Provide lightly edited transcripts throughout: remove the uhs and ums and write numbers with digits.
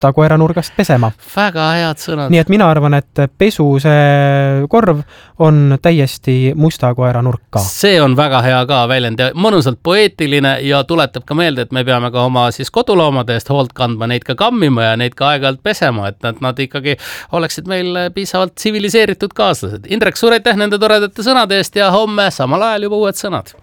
koera nurgast pesema. Väga head sõnad. Nii et mina arvan, et pesu see korv on täiesti musta koera nurk ka. See on väga hea ka väljend ja mõnusalt poeetiline ja tuletab ka meelde, et me peame ka oma siis koduloomade eest hoolt kandma, neid ka kammima ja neid ka aeg-ajalt pesema, et nad ikkagi oleksid meil piisavalt tsiviliseeritud kaaslased. Indrek, suur aitäh nende toredate sõnade eest ja homme samal ajal juba uued sõnad.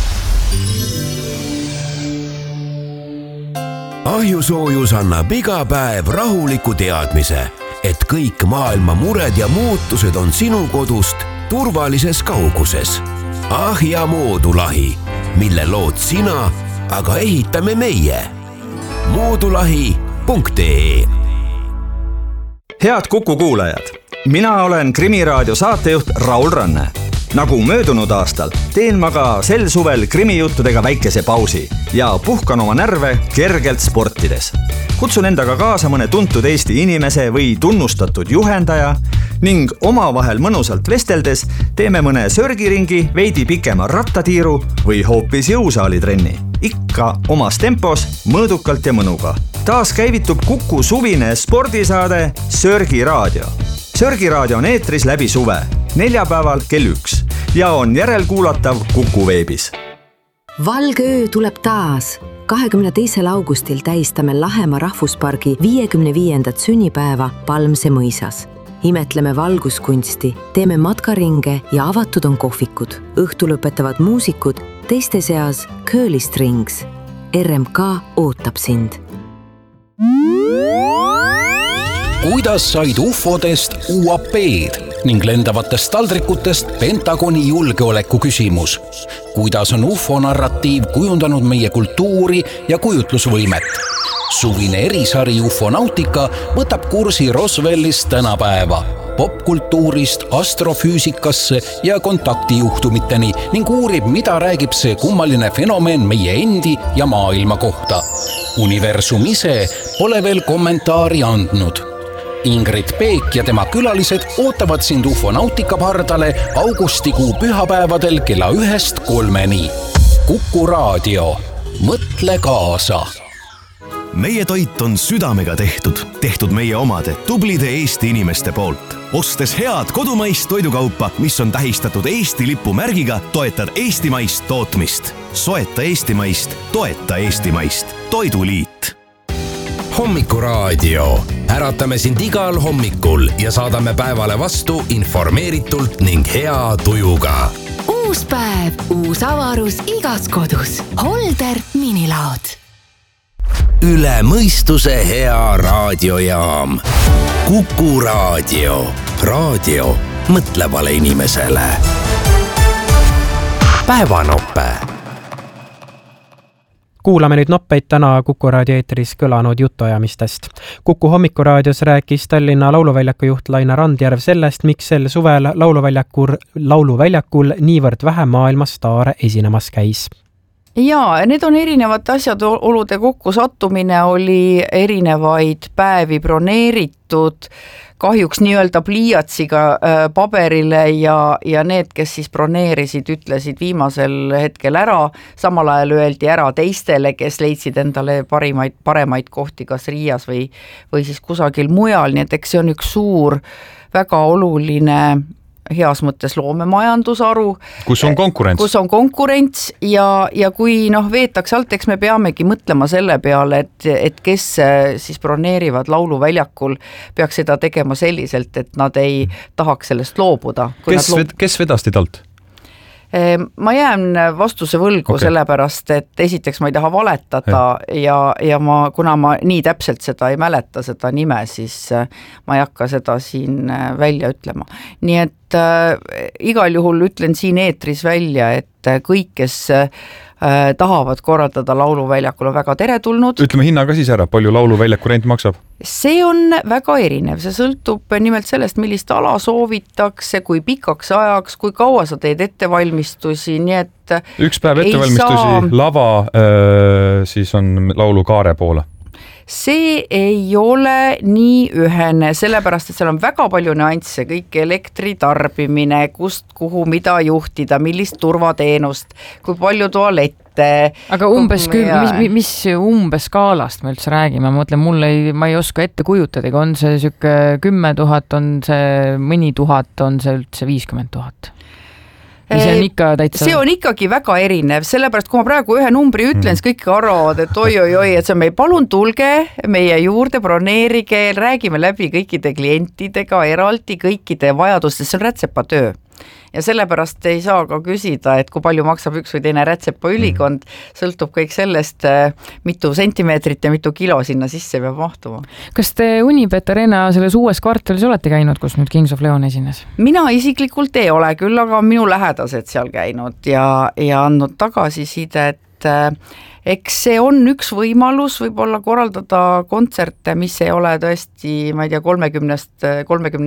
Ahjusoojus annab iga päev rahuliku teadmise, et kõik maailma mured ja muutused on sinu kodust turvalises kauguses. Ahja moodulahi, mille lood sina, aga ehitame meie. moodulahi.ee Head Kuku kuulajad! Mina olen Krimiraadio saatejuht Raul Ranne. Nagu möödunud aastal, teen ma ka sel suvel krimijuttudega väikese pausi ja puhkan oma närve kergelt sportides. Kutsun endaga kaasa mõne tuntud Eesti inimese või tunnustatud juhendaja ning omavahel mõnusalt vesteldes teeme mõne sörgiringi, veidi pikema rattatiiru või hoopis jõusaalitrenni. Ikka omas tempos, mõõdukalt ja mõnuga. Taas käivitub Kuku suvine spordisaade Sörgiraadio. Sörgiraadio on eetris läbi suve, neljapäeval kell 1 ja on järelkuulatav Kuku veebis. Valge öö tuleb taas. 22. augustil tähistame Lahemaa rahvuspargi 55. sünnipäeva Palmse mõisas. Imetleme valguskunsti, teeme matkaringe ja avatud on kohvikud. Õhtu lõpetavad muusikud, teiste seas Curly Strings. RMK ootab sind. Kuidas said UFOdest UAP-d ning lendavatest taldrikutest Pentagoni julgeoleku küsimus? Kuidas on UFO-narratiiv kujundanud meie kultuuri ja kujutlusvõimet? Suvine erisari UFO-nautika võtab kursi Roswellist tänapäeva, popkultuurist astrofüüsikasse ja kontaktijuhtumiteni ning uurib, mida räägib see kummaline fenomen meie endi ja maailma kohta. Universum ise pole veel kommentaari andnud. Ingrid Peek ja tema külalised ootavad sind UFO-nautika pardale augustikuu pühapäevadel kella 1-3. Kuku raadio. Mõtle kaasa. Meie toit on südamega tehtud meie omade tublide Eesti inimeste poolt. Ostes head kodumaist toidukaupa, mis on tähistatud Eesti lipumärgiga, toetad eestimaist tootmist. Soeta eestimaist, toeta eestimaist. Toiduliit. Hommikuraadio. Äratame sind igal hommikul ja saadame päevale vastu informeeritult ning hea tujuga. Uus päev, uus avarus igas kodus. Holder minilaod. Üle mõistuse hea raadiojaam. Kuku raadio. Raadio mõtlevale inimesele. Päevanoppe. Kuulame nüüd noppeid täna Kuku raadio eetris kõlanud jutuajamistest. Kuku hommikuraadios rääkis Tallinna lauluväljaku juht Laina Randjärv sellest, miks sel suvel lauluväljakul niivõrd vähe maailma staare esinemas käis. Jaa, need on erinevad asjad, olude kokku sattumine oli erinevaid päevi broneeritud, kahjuks nii-öelda pliiatsiga paberile ja need, kes siis broneerisid, ütlesid viimasel hetkel ära, samal ajal öeldi ära teistele, kes leidsid endale paremaid kohti kas Riias või siis kusagil mujal, nii et eks see on üks suur, väga oluline heas mõttes loomemajandusaru. Kus on konkurents. Kus on konkurents ja kui veetakse alt, eks me peamegi mõtlema selle peale, et kes siis broneerivad lauluväljakul, peaks seda tegema selliselt, et nad ei tahaks sellest loobuda. Kes vedastid alt? Ma jään vastuse võlgu sellepärast, et esiteks ma ei taha valetada ja kuna ma nii täpselt seda ei mäleta, seda nime, siis ma ei hakka seda siin välja ütlema. Nii et igal juhul ütlen siin eetris välja, et kõik, kes tahavad korraldada lauluväljakul on väga teretulnud. Ütleme hinna ka siis ära, palju lauluväljaku rent maksab? See on väga erinev, see sõltub nimelt sellest, millist ala soovitakse, kui pikaks ajaks, kui kaua sa teed ettevalmistusi, nii et üks päev ettevalmistusi, lava siis on laulu kaare poole. see ei ole nii ühene, sellepärast, et seal on väga palju nüansse, kõik elektri tarbimine, kust, kuhu, mida juhtida, millist turvateenust, kui palju tualette. Aga mis umbes skaalast me üldse räägime, ma mõtlen, ma ei oska ette kujutada, on see süke 10 000, on see mõni 1000, on see üldse 50 000? See on ikkagi väga erinev, sellepärast kui ma praegu ühe numbri ütlen, siis kõik arvavad, et oi, et see on meil, palun tulge meie juurde, broneerige, räägime läbi kõikide klientidega eraldi, kõikide vajadustest, see on rätsepatöö. Ja sellepärast ei saa ka küsida, et kui palju maksab üks või teine rätsepa ülikond, sõltub kõik sellest, mitu sentimeetrit ja mitu kilo sinna sisse peab mahtuma. Kas te Unibet Arena selles uues kvartalis olete käinud, kus nüüd Kings of Leon esines? Mina isiklikult ei ole küll, aga minu lähedased seal käinud ja andnud tagasisidet. Eks see on üks võimalus võib-olla korraldada kontserte, mis ei ole tõesti, ma ei tea, 30-40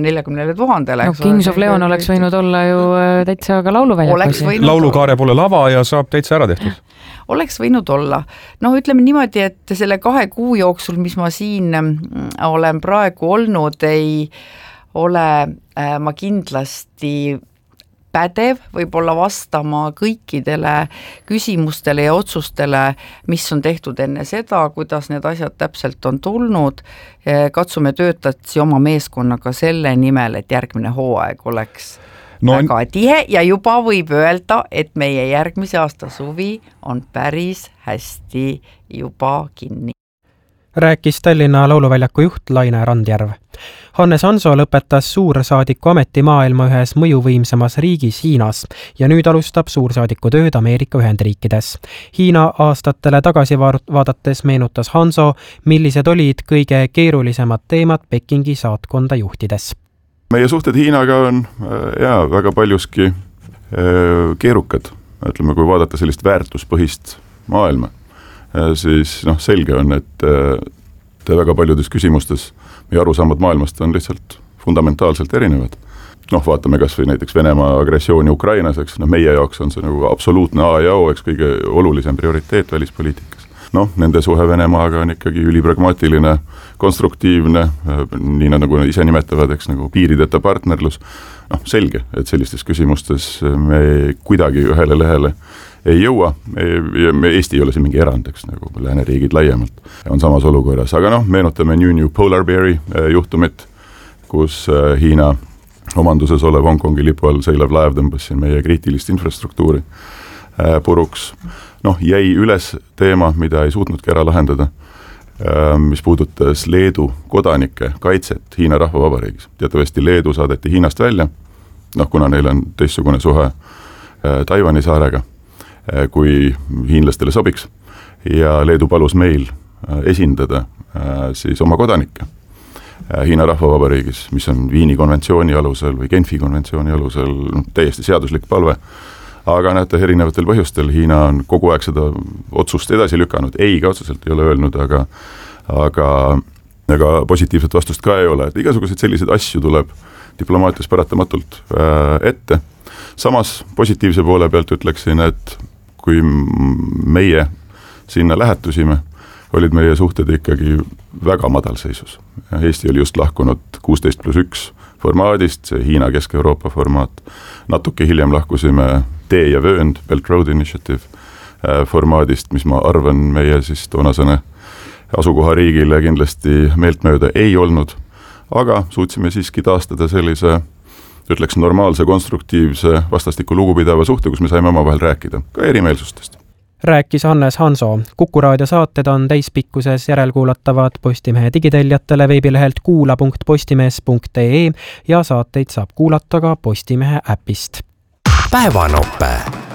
000. Kings of Leon oleks võinud olla ju täitsa ka lauluväljakusi. Laulukaare pole lava ja saab täitsa ära tehtud. Oleks võinud olla. Ütleme niimoodi, et selle 2 kuu jooksul, mis ma siin olen praegu olnud, ei ole ma kindlasti pädev võib-olla vastama kõikidele küsimustele ja otsustele, mis on tehtud enne seda, kuidas need asjad täpselt on tulnud. Katsume töötati oma meeskonnaga selle nimel, et järgmine hooaeg oleks väga tihe ja juba võib öelda, et meie järgmise aasta suvi on päris hästi juba kinni. Rääkis Tallinna lauluväljaku juht Laine Randjärv. Hannes Hanso lõpetas suursaadiku ameti maailma ühes mõjuvõimsamas riigis Hiinas ja nüüd alustab suursaadiku tööd Ameerika Ühendriikides. Hiina aastatele tagasi vaadates meenutas Hanso, millised olid kõige keerulisemad teemad Pekingi saatkonda juhtides. Meie suhted Hiinaga on väga paljuski keerukad, ütleme, kui vaadata sellist väärtuspõhist maailma. Siis selge on, et väga paljudes küsimustes meie arusaamad maailmast on lihtsalt fundamentaalselt erinevad. Vaatame kas või näiteks Venemaa agressiooni Ukrainas, eks, meie jaoks on see nagu absoluutne A ja O, eks kõige olulisem prioriteet välispoliitikas. Nende suhe Venemaaga on ikkagi ülipragmaatiline, konstruktiivne, nii nagu ise nimetavad, eks, nagu piirideta partnerlus. Selge, et sellistes küsimustes me kuidagi ühele lehele ei jõua, Eesti ei ole siin mingi erand, eks, nagu lääneriigid laiemalt on samas olukorras, aga meenutame New Polar Beari juhtumit, kus Hiina omanduses olev Hongkongi lipu all seilav laev tõmbas siin meie kriitilist infrastruktuuri puruks. Jäi üles teema, mida ei suutnudki ära lahendada, mis puudutas Leedu kodanike kaitset Hiina Rahvavabariigis. Teatavasti Leedu saadeti Hiinast välja, kuna neil on teistsugune suhe Taiwani saarega, kui hiinlastele sobiks ja Leedu palus meil esindada siis oma kodanikke Hiina Rahvavabariigis, mis on Viini konventsiooni alusel või Genfi konventsiooni alusel täiesti seaduslik palve, aga näete, erinevatel põhjustel Hiina on kogu aeg seda otsust edasi lükanud, ei ka otseselt ei ole öelnud, aga positiivset vastust ka ei ole, et igasuguseid selliseid asju tuleb diplomaatias paratamatult ette. Samas positiivse poole pealt ütleksin, et kui meie sinna lähetusime, olid meie suhted ikkagi väga madalseisus. Eesti oli just lahkunud 16+1 formaadist, see Hiina Kesk-Euroopa formaat. Natuke hiljem lahkusime Tee ja Vöönd, Belt Road Initiative formaadist, mis ma arvan meie siis toonasene asukohariigile kindlasti meeltmööda ei olnud, aga suutsime siiski taastada sellise, ütleks, normaalse, konstruktiivse, vastastikku lugupidava suhte, kus me saime omavahel rääkida, ka erimeelsustest. Rääkis Hannes Hanso. Kuku raadio saated on täispikkuses järelkuulatavad Postimehe digiteljatele veebilehelt kuula.postimees.ee ja saateid saab kuulata ka Postimehe äpist. Päevanope.